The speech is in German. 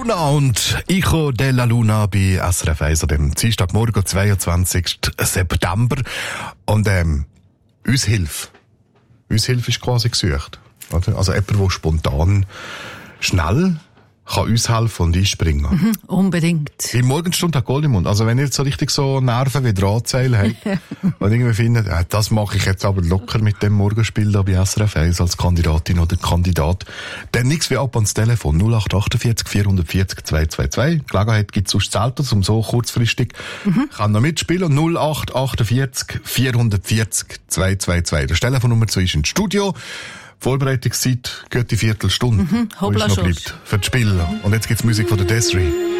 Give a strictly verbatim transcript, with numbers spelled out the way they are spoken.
Luna und Ico della Luna bei S R F eins am Dienstagmorgen, zweiundzwanzigsten September. Und ähm, uns Hilfe. Uns Hilfe ist quasi gesucht. Oder? Also jemand, der spontan, schnell kann uns helfen und einspringen. Mhm, unbedingt. In Morgenstunde hat Gold im Mund. Also wenn ihr jetzt so richtig so Nerven wie Drahtseil habt und irgendwie findet, äh, das mache ich jetzt aber locker mit dem Morgenspiel da bei S R F eins als Kandidatin oder Kandidat, dann nichts wie ab ans Telefon null acht achtundvierzig vierhundertvierzig zweihundertzweiundzwanzig. Gelegenheit gibt es sonst selten, um so kurzfristig mhm. kann noch mitspielen. null acht achtundvierzig vierhundertvierzig zweihundertzweiundzwanzig. Das Telefonnummer zu ist ins Studio. Vorbereitungszeit geht die Viertelstunde, mhm, wo es noch bleibt für das Spiel. Und jetzt gibt's Musik von der Desiree.